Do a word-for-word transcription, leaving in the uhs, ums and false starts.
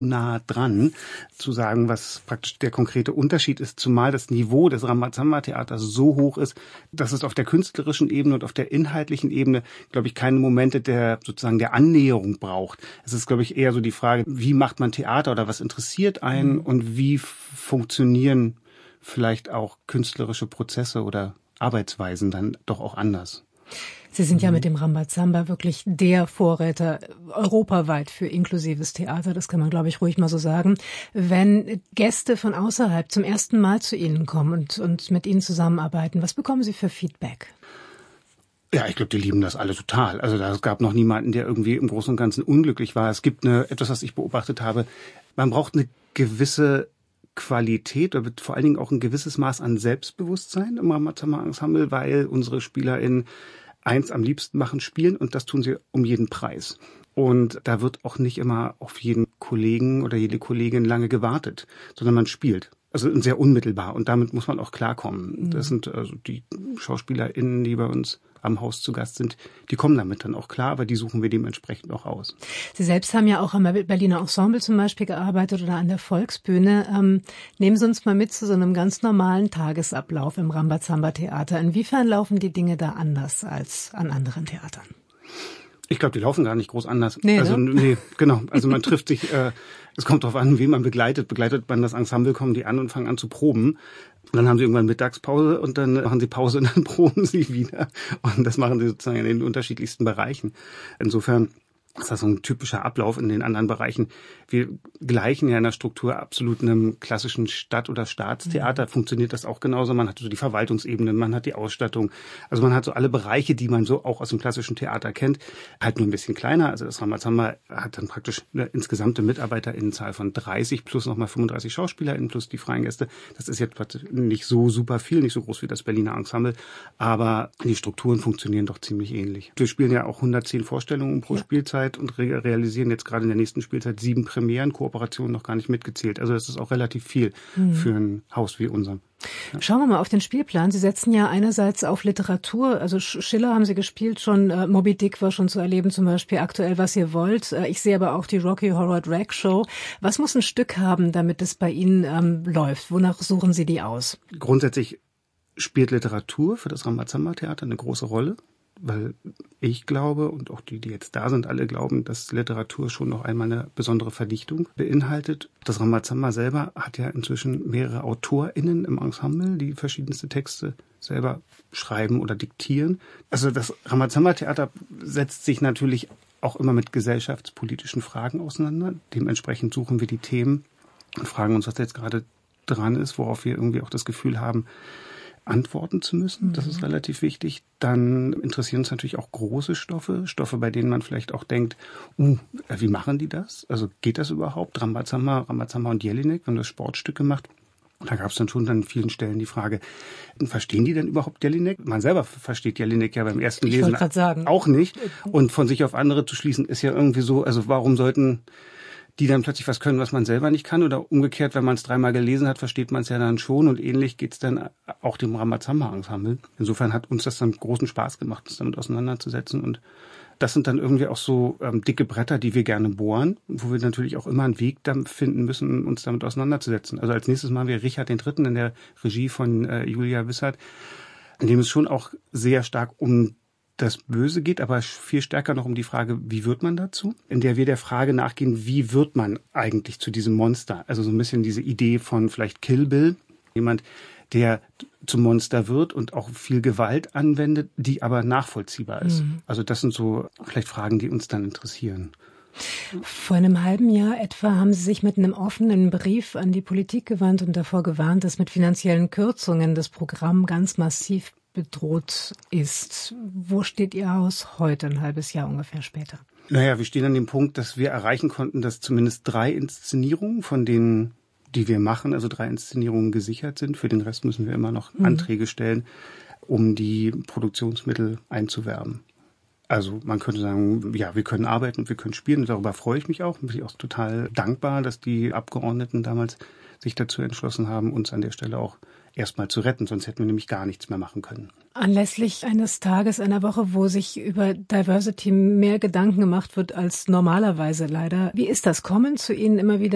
nah dran, zu sagen, was praktisch der konkrete Unterschied ist, zumal das Niveau des Rambazamba-Theaters so hoch ist, dass es auf der künstlerischen Ebene und auf der inhaltlichen Ebene, glaube ich, keine Momente der sozusagen der Annäherung braucht. Es ist, glaube ich, eher so die Frage, wie macht man Theater oder was interessiert einen und wie funktionieren vielleicht auch künstlerische Prozesse oder Arbeitsweisen dann doch auch anders. Sie sind ja mit dem Rambazamba wirklich der Vorreiter europaweit für inklusives Theater. Das kann man, glaube ich, ruhig mal so sagen. Wenn Gäste von außerhalb zum ersten Mal zu Ihnen kommen und, und mit Ihnen zusammenarbeiten, was bekommen Sie für Feedback? Ja, ich glaube, die lieben das alle total. Also da es gab noch niemanden, der irgendwie im Großen und Ganzen unglücklich war. Es gibt eine, etwas, was ich beobachtet habe. Man braucht eine gewisse Qualität oder vor allen Dingen auch ein gewisses Maß an Selbstbewusstsein im Rambazamba-Ensemble, weil unsere SpielerInnen eins am liebsten machen, spielen, und das tun sie um jeden Preis. Und da wird auch nicht immer auf jeden Kollegen oder jede Kollegin lange gewartet, sondern man spielt. Also sehr unmittelbar, und damit muss man auch klarkommen. Das sind also die SchauspielerInnen, die bei uns am Haus zu Gast sind, die kommen damit dann auch klar, aber die suchen wir dementsprechend auch aus. Sie selbst haben ja auch am Berliner Ensemble zum Beispiel gearbeitet oder an der Volksbühne. Ähm, nehmen Sie uns mal mit zu so einem ganz normalen Tagesablauf im Rambazamba-Theater. Inwiefern laufen die Dinge da anders als an anderen Theatern? Ich glaube, die laufen gar nicht groß anders. Nee, also ne? nee, genau. Also man trifft sich, äh, es kommt darauf an, wen man begleitet. Begleitet man das Ensemble, kommen die an und fangen an zu proben. Und dann haben sie irgendwann Mittagspause und dann machen sie Pause und dann proben sie wieder. Und das machen sie sozusagen in den unterschiedlichsten Bereichen. Insofern ist das so ein typischer Ablauf in den anderen Bereichen. Wir gleichen ja in der Struktur absolut einem klassischen Stadt- oder Staatstheater. Mhm. Funktioniert das auch genauso. Man hat so die Verwaltungsebene, man hat die Ausstattung. Also man hat so alle Bereiche, die man so auch aus dem klassischen Theater kennt. Halt nur ein bisschen kleiner. Also das Rambazamba hat dann praktisch eine insgesamte MitarbeiterInnenzahl von dreißig plus nochmal fünfunddreißig SchauspielerInnen plus die freien Gäste. Das ist jetzt nicht so super viel, nicht so groß wie das Berliner Ensemble. Aber die Strukturen funktionieren doch ziemlich ähnlich. Wir spielen ja auch hundertzehn Vorstellungen pro ja. Spielzeit und re- realisieren jetzt gerade in der nächsten Spielzeit sieben Premieren, Kooperationen noch gar nicht mitgezählt. Also das ist auch relativ viel mhm. für ein Haus wie unser. Ja. Schauen wir mal auf den Spielplan. Sie setzen ja einerseits auf Literatur, also Schiller haben Sie gespielt schon, äh, Moby Dick war schon zu erleben, zum Beispiel aktuell Was ihr wollt. Äh, ich sehe aber auch die Rocky Horror Drag Show. Was muss ein Stück haben, damit es bei Ihnen ähm, läuft? Wonach suchen Sie die aus? Grundsätzlich spielt Literatur für das Rambazamba-Theater eine große Rolle, weil ich glaube, und auch die, die jetzt da sind, alle glauben, dass Literatur schon noch einmal eine besondere Verdichtung beinhaltet. Das Rambazamba selber hat ja inzwischen mehrere AutorInnen im Ensemble, die verschiedenste Texte selber schreiben oder diktieren. Also das Rambazamba-Theater setzt sich natürlich auch immer mit gesellschaftspolitischen Fragen auseinander. Dementsprechend suchen wir die Themen und fragen uns, was jetzt gerade dran ist, worauf wir irgendwie auch das Gefühl haben, antworten zu müssen. Das ist relativ wichtig. Dann interessieren uns natürlich auch große Stoffe, Stoffe, bei denen man vielleicht auch denkt, uh, wie machen die das? Also geht das überhaupt? Rambazamba, Rambazamba und Jelinek, wir haben das Sportstück gemacht. Da gab es dann schon an vielen Stellen die Frage, verstehen die denn überhaupt Jelinek? Man selber versteht Jelinek ja beim ersten ich Lesen sagen. auch nicht. Und von sich auf andere zu schließen, ist ja irgendwie so, also warum sollten die dann plötzlich was können, was man selber nicht kann, oder umgekehrt, wenn man es dreimal gelesen hat, versteht man es ja dann schon, und ähnlich geht's dann auch dem Rambazamba-Ensemble. Insofern hat uns das dann großen Spaß gemacht, uns damit auseinanderzusetzen, und das sind dann irgendwie auch so ähm, dicke Bretter, die wir gerne bohren, wo wir natürlich auch immer einen Weg dann finden müssen, uns damit auseinanderzusetzen. Also als nächstes machen wir Richard den Dritten in der Regie von äh, Julia Wissert, in dem es schon auch sehr stark um das Böse geht, aber viel stärker noch um die Frage, wie wird man dazu? In der wir der Frage nachgehen, wie wird man eigentlich zu diesem Monster? Also so ein bisschen diese Idee von vielleicht Kill Bill, jemand, der zum Monster wird und auch viel Gewalt anwendet, die aber nachvollziehbar ist. Mhm. Also das sind so vielleicht Fragen, die uns dann interessieren. Vor einem halben Jahr etwa haben Sie sich mit einem offenen Brief an die Politik gewandt und davor gewarnt, dass mit finanziellen Kürzungen das Programm ganz massiv bedroht ist. Wo steht Ihr Haus heute, ein halbes Jahr ungefähr später? Naja, wir stehen an dem Punkt, dass wir erreichen konnten, dass zumindest drei Inszenierungen von denen, die wir machen, also drei Inszenierungen gesichert sind. Für den Rest müssen wir immer noch mhm. Anträge stellen, um die Produktionsmittel einzuwerben. Also man könnte sagen, ja, wir können arbeiten und wir können spielen. Und darüber freue ich mich auch. Bin ich auch total dankbar, dass die Abgeordneten damals sich dazu entschlossen haben, uns an der Stelle auch erstmal zu retten, sonst hätten wir nämlich gar nichts mehr machen können. Anlässlich eines Tages, einer Woche, wo sich über Diversity mehr Gedanken gemacht wird als normalerweise leider. Wie ist das? Kommen zu Ihnen immer wieder